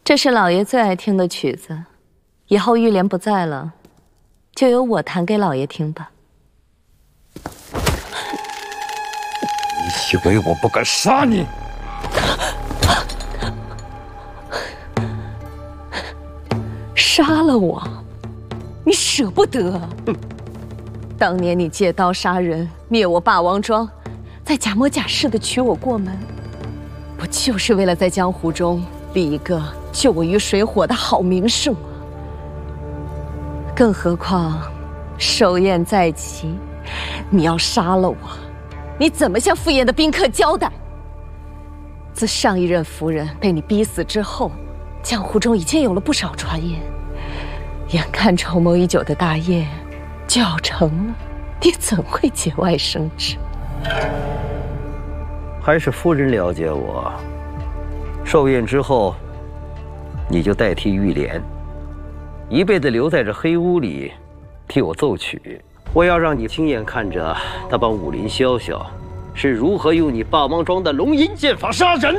这是老爷最爱听的曲子，以后玉莲不在了，就由我弹给老爷听吧。 你以为我不敢杀你？ 杀了我，你舍不得？当年你借刀杀人，灭我霸王庄，再假模假式的娶我过门，不就是为了在江湖中立一个救我于水火的好名声吗？更何况寿宴在即，你要杀了我，你怎么向赴宴的宾客交代？自上一任夫人被你逼死之后，江湖中已经有了不少传言，眼看筹谋已久的大业就要成了，你怎会节外生枝？ 还是夫人了解我。寿宴之后，你就代替玉莲，一辈子留在这黑屋里，替我奏曲。我要让你亲眼看着他帮武林潇潇是如何用你霸王庄的龙吟剑法杀人。